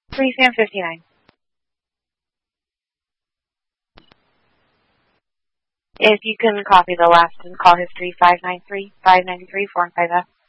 3 Sam 59. If you can copy the last and call history 593 4 and 5F.